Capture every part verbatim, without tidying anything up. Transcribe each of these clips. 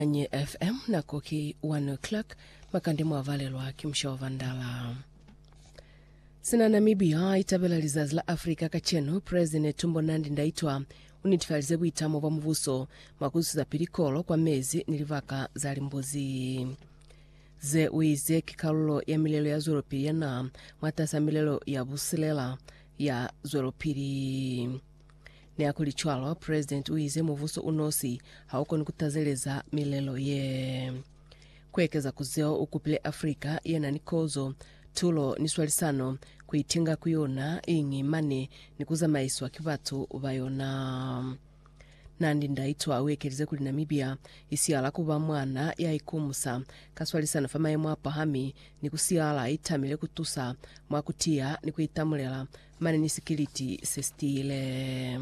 Nye F M na koki one o'clock makandi mwavalelwa kimsho vandala. Sina Namibia itabela lizazi la Afrika kacheno President Tumbo Nandi Ndaitwa unitifalize buitamo wa mvuso makusu za pirikolo kwa mezi nilivaka za limbozi. Ze uize kikalulo ya milelo ya Zoropiri ya na matasa milelo ya busilela ya Zoropiri. Ni akulichwalo President uize muvuso unosi hauko nikutazeleza milelo ye. Kwekeza kuzeo ukupile Afrika ye na nikozo tulo niswalisano kuitinga kuyona ingi mane nikuza maisu wa kivatu ubayona. Nandi Ndaitwa awekelize kuli Namibia isiala kuba mwana ya ikumusa kaswalisana fama ye mwapa hami nikusiala itamile kutusa mwakutia nikuitamulela mane nisikiliti sestile.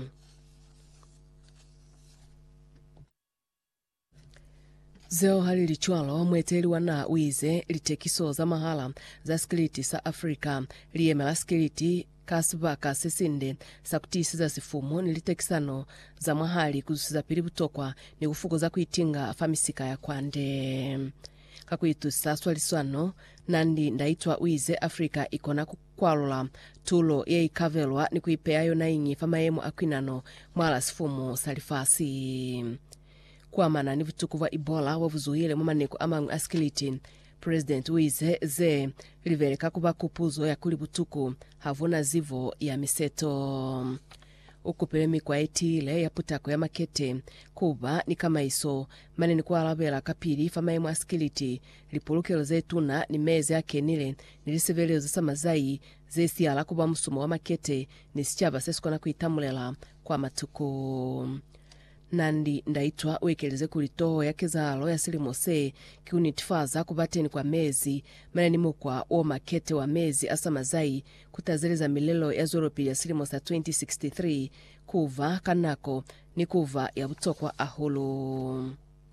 Zeo hali lichwalo mweteli wana uize litekiso za mahala za skiliti sa Afrika liyemela skiliti kasubaka sesinde sakutisi za sifumu nilitekisano za mahali kuzusiza pili butokwa ni kufuko za kuitinga famisika ya kwande. Kakuitu saswa liswano Nandi Ndaitwa uize Afrika ikona kukwalula tulo ye ikavelwa ni kuipeayo na ingi fama yemu akwinano mwala sifumu salifasi. Kwa mana ni vituku wa Ebola wavuzuhile mumaneko amangu askiliti. President uize ze livereka kuba kupuzo ya kulibutuku havuna zivo ya miseto. Ukupelemi kwa etile ya putako ya makete kuba ni kama iso maneni kwa alabela kapiri fama yemu askiliti lipulukelo zetuna ni meze ya kenile niliseveleo zisa mazai zesi ala kuba musumo wa makete nisichaba sesikona kuitamulela kwa matuku. Nandi Ndaitwa uekelize kulitoho ya kezalo ya silimose kiunitifaza kubateni kwa mezi maneni mukwa o makete wa mezi asa mazai kutazeleza milelo ya Zoropiri ya silimosa twenty sixty-three kuva kanako ni kuva ya butokwa ahulu.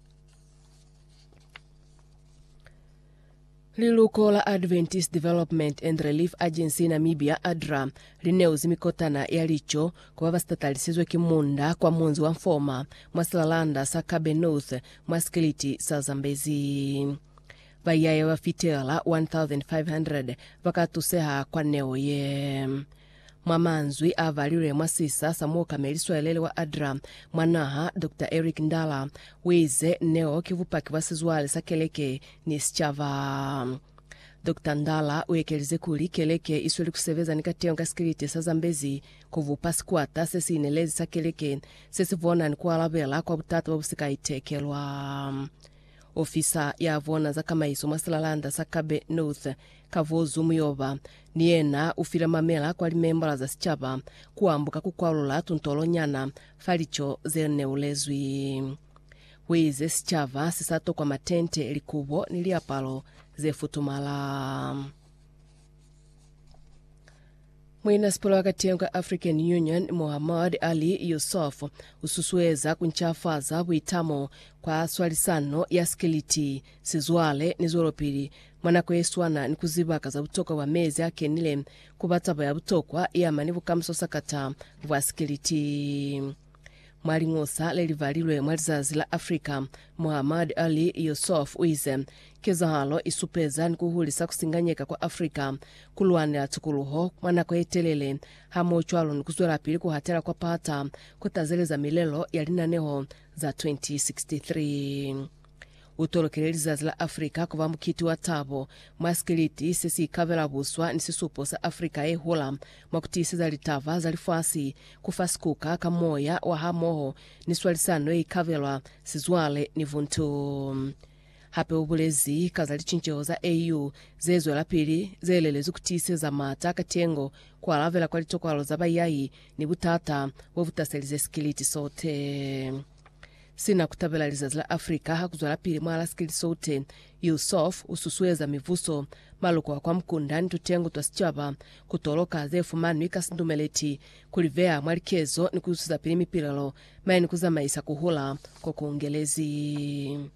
Liluko la Adventist Development and Relief Agency Namibia ADRA lineuzi mikotana ya licho kwa vastatalisizwe kimunda kwa munzi wa mfoma mwasalalanda sa Kabe North mwaskiliti sa Zambezi. Vayaya wafitela one thousand five hundred vakatuseha kwa neo ye. Mwamanzwi avalire mwasisa samuoka meliswa elele wa ADRA mwanaha Doctor Eric Ndala weze neo kivupaki wasizwale sa keleke ni sichava. Doctor Ndala uekelize kuli keleke isweli kuseveza nikatenga skiliti sa Zambezi kuvupa skwata sesi inelezi sa keleke sesi vona ni kwa alabela kwa butatu wabusika itekelwa. Ofisa ya vona za kama iso mwasalalanda sa Kabe North kavozu muyoba niena ufira mamela kwa limembala za sichaba kuambuka kukwalula tuntolo nyana falicho zeneulezwi. Weze sichava sisato kwa matente likubo niliapalo zefutumala. Mwina sipola wakati ya African Union Muhammad Ali Yusuf ususueza kunchafaza buitamo kwa swalisano ya skiliti sizwale ni Zoropiri mwanako yeswana ni kuzibaka za butoka wa mezi yake nile kubataba ya butokwa ya manivu kamso sakata wa skiliti. Mwali ngosa lelivalilwe mwalizazi la Afrika Muhammad Ali Yusuf uize keza halo isupeza ni kuhulisa kusinganyeka kwa Afrika kuluwane atukuluho mwanako yetelele hamo chwalo ni kuzwela pili kuhatela kwa pata kutazeleza milelo ya linaneho za twenty sixty-three. Utolokelelizazi la Afrika kuva mkiti wa tabo mwaskiliti sisi kavela buswa nisisupo sa Afrika ehula mwakutisi za litava za lifuasi kufasikuka kamoya wa hamoho niswalisano e kavelwa sizwale ni vuntu. Hape ubulezi kazali chincheo za A U zezo la pili zelelezi kutisi za mata katengo kwa lavela kwa litokwalo za bayayi ni butata wavutaselize skiliti sote. Sina kutabela lizazi la Afrika hakuzwala pili mwala skili sote Yusuf ususueza mivuso maluko kwa mkundani tutengu twasichaba kutoloka zefu manu ikasindumeleti kulivea mwalikezo ni kusuza pili mipilalo maya ni kuza maisa kuhula kwa kuongelezi.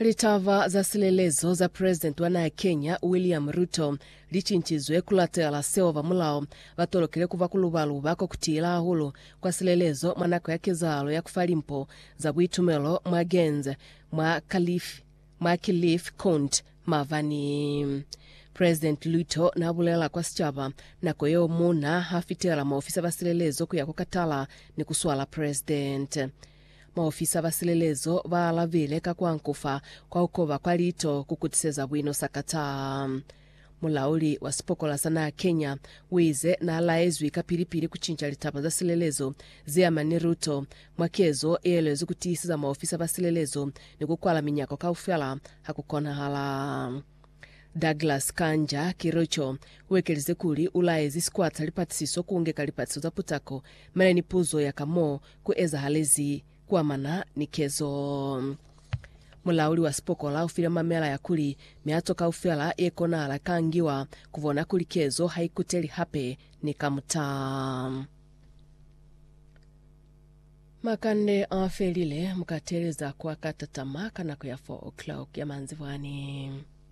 litava za silelezo za president wa Kenya William Ruto lichinchizwe kulatela seova mulao vatolokele kuva kuluvaluva kokutila ahulu kwa silelezo mwanako ya kizalo ya kufalimpo za bwitumelo mwa genze mwa Kilifi mwa Kilifi County Mavani. President Ruto nabulela kwa sichava na koyo muna hafitela maofisa basilelezo kuya kukatala ni kuswala president. Maofisa basilelezo valavile kakwankufa kwa ukova kwa lito kukutiseza bwino sakata. Mulauli wa Spokola sana Kenya wize na alaezwi kapiripiri kuchinja litaba za silelezo ziamani Ruto mwakezo elezo kutisiza maofisa basilelezo ni kukwala minyako kaufela hakukona hala. Douglas Kanja Kirocho wekelize kuli ulaezi squats lipatisiso kuungeka lipatiso za putako mene ni puzo ya kamo kueza halezi kwa mana ni kezo. Mulauli wa Spokola ufila mamela ya kuli miatoka ufela ekona ala kangiwa kuvona kuli kezo haikuteli hape ni kamuta. Makande afelile mukateleza kwa katatama kanako ya four o'clock ya manzivani.